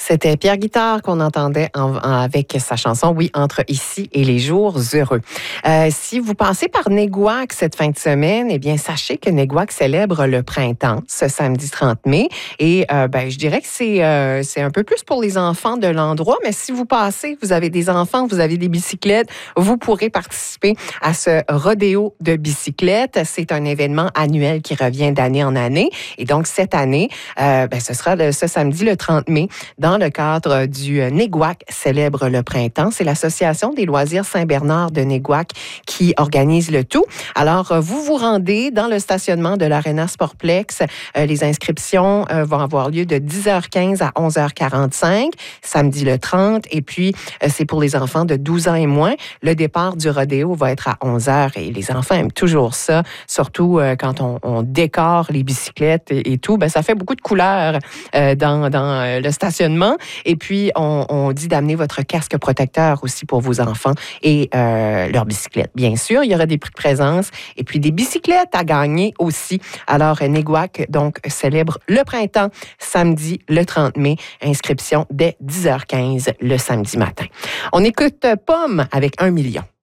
C'était Pierre Guitard qu'on entendait avec sa chanson « Oui, entre ici et les jours heureux ». Si vous passez par Néguac cette fin de semaine, eh bien, sachez que Néguac célèbre le printemps ce samedi 30 mai. Et je dirais que c'est un peu plus pour les enfants de l'endroit, mais si vous passez, vous avez des enfants, vous avez des bicyclettes, vous pourrez participer à ce rodéo de bicyclettes. C'est un événement annuel qui revient d'année en année. Et donc, cette année, ce sera ce samedi le 30 mai, dans le cadre du Néguac célèbre le printemps. C'est l'Association des loisirs Saint-Bernard de Néguac qui organise le tout. Alors, vous vous rendez dans le stationnement de l'Arena Sportplex. Les inscriptions vont avoir lieu de 10h15 à 11h45, samedi le 30. Et puis, c'est pour les enfants de 12 ans et moins. Le départ du rodéo va être à 11h et les enfants aiment toujours ça, surtout quand on décore les bicyclettes et tout. Ça fait beaucoup de couleurs dans le stationnement. Et puis, on dit d'amener votre casque protecteur aussi pour vos enfants et leur bicyclette. Bien sûr, il y aura des prix de présence et puis des bicyclettes à gagner aussi. Alors, Néguac, donc, célèbre le printemps samedi le 30 mai. Inscription dès 10h15 le samedi matin. On écoute Pomme avec 1 million.